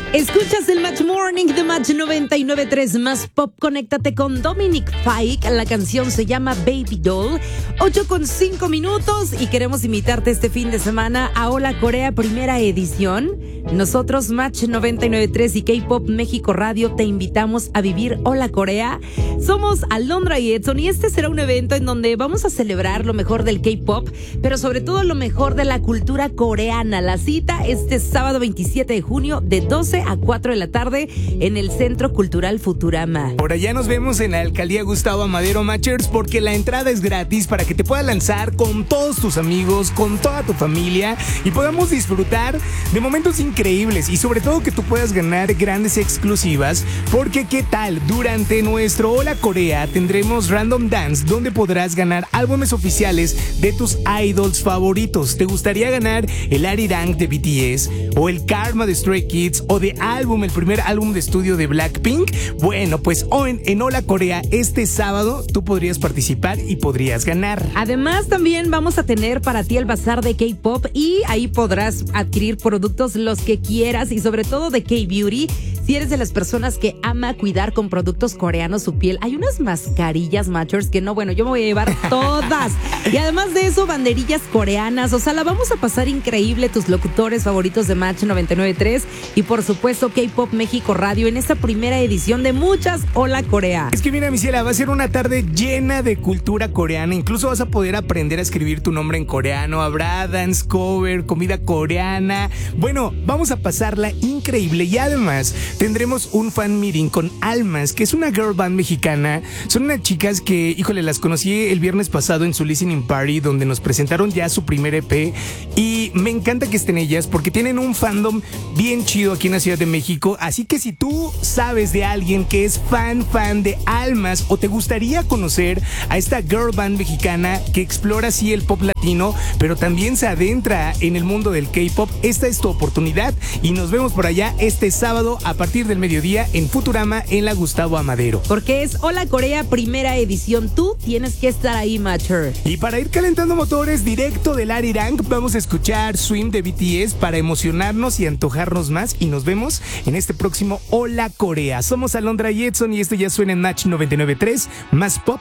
Escuchas el Match Morning de Match 99.3 más pop. Conéctate con Dominic Fike. La canción se llama Baby Doll. 8:05 y queremos invitarte este fin de semana a Hola Corea primera edición. Nosotros, Match 99.3 y K-Pop México Radio, te invitamos a vivir Hola Corea. Somos Alondra y Edson y este será un evento en donde vamos a celebrar lo mejor del K-Pop, pero sobre todo lo mejor de la cultura coreana. La cita este sábado 27 de junio de 12 a 4 de la tarde en el Centro Cultural Futurama. Por allá nos vemos en la Alcaldía Gustavo Amadero, Matchers, porque la entrada es gratis para que te puedas lanzar con todos tus amigos, con toda tu familia y podamos disfrutar de momentos increíbles y sobre todo que tú puedas ganar grandes exclusivas, porque ¿qué tal? Durante nuestro Hola Corea tendremos Random Dance, donde podrás ganar álbumes oficiales de tus idols favoritos. ¿Te gustaría ganar el Arirang de BTS o el Karma de Stray Kids o de álbum, el primer álbum de estudio de Blackpink? Bueno, pues hoy en Hola Corea este sábado tú podrías participar y podrías ganar. Además también vamos a tener para ti el bazar de K-Pop y ahí podrás adquirir productos los que quieras y sobre todo de K-Beauty. Si eres de las personas que ama cuidar con productos coreanos su piel, hay unas mascarillas, Matchers, que no, bueno, yo me voy a llevar todas. Y además de eso, banderillas coreanas. O sea, la vamos a pasar increíble, tus locutores favoritos de Match 99.3 y por supuesto K-Pop México Radio en esta primera edición de muchas Hola Corea. Es que mira, mi ciela, va a ser una tarde llena de cultura coreana. Incluso vas a poder aprender a escribir tu nombre en coreano. Habrá dance cover, comida coreana. Bueno, vamos a pasarla increíble y además tendremos un fan meeting con Almas, que es una girl band mexicana. Son unas chicas que, híjole, las conocí el viernes pasado en su listening party, donde nos presentaron ya su primer EP. Y me encanta que estén ellas porque tienen un fandom bien chido aquí en la Ciudad de México. Así que si tú sabes de alguien que es fan de Almas o te gustaría conocer a esta girl band mexicana que explora así el pop latino, pero también se adentra en el mundo del K-Pop, esta es tu oportunidad y nos vemos por allá este sábado a partir del mediodía en Futurama en la Gustavo Amadero. Porque es Hola Corea primera edición, tú tienes que estar ahí, Matcher. Y para ir calentando motores directo del Arirang, vamos a escuchar Swim de BTS para emocionarnos y antojarnos más y nos vemos en este próximo Hola Corea. Somos Alondra y Edson y esto ya suena en Match 99.3, más pop